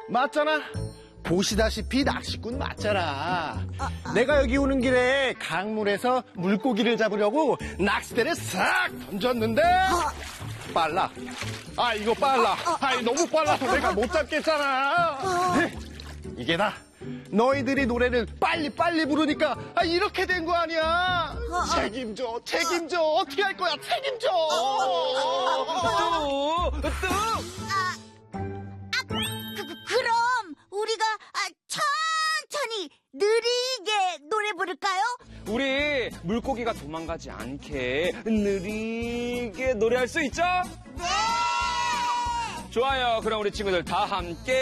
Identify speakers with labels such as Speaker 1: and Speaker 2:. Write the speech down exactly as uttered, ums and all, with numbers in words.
Speaker 1: 맞잖아. 보시다시피 낚시꾼 맞잖아.
Speaker 2: 아, 아.
Speaker 1: 내가 여기 오는 길에 강물에서 물고기를 잡으려고 낚싯대를 싹 던졌는데
Speaker 2: 아.
Speaker 1: 빨라. 아 이거 빨라. 아 너무 빨라서 내가 못 잡겠잖아. 이게 다 너희들이 노래를 빨리 빨리 부르니까 아, 이렇게 된 거 아니야. 책임져, 책임져. 어떻게 할 거야? 책임져.
Speaker 3: 뚝, 뚝.
Speaker 2: 아, 그, 그, 그럼 우리가 아, 천천히 느리게 노래 부를까요?
Speaker 3: 우리 물고기가 도망가지 않게 느리게 노래할 수 있죠?
Speaker 2: 네!
Speaker 3: 좋아요. 그럼 우리 친구들 다 함께